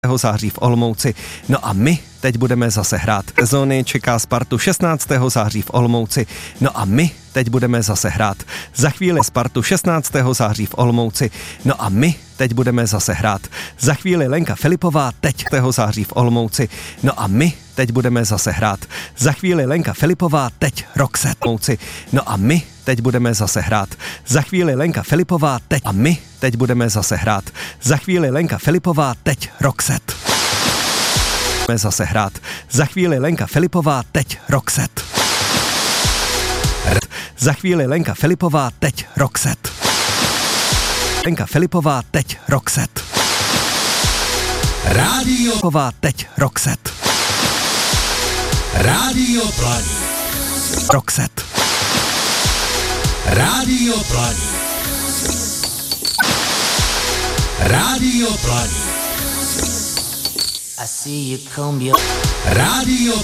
září v Olomouci. No a my teď budeme zase hrát. Sezóny čeká Spartu 16. září v Olomouci. No a my teď budeme zase hrát. Za chvíli Spartu 16. září v Olomouci. No a my teď budeme zase hrát. Za chvíli Lenka Filipová teď září v Olomouci. No a my teď budeme zase hrát. Za chvíli Lenka Filipová teď Roxette. No a my teď budeme zase hrát. Za chvíli Lenka Filipová teď a my teď budeme zase hrát. Za chvíli Lenka Filipová teď Roxette. Budeme zase hrát. Za chvíli Lenka Filipová teď Roxette. Za chvíli Lenka Filipová teď Roxette. Lenka Filipová teď Roxette. Rádio Filipová teď Roxette. Rádio Planík. Roxette. Rádio Planík. Rádio Planík. I see you comb your Rádio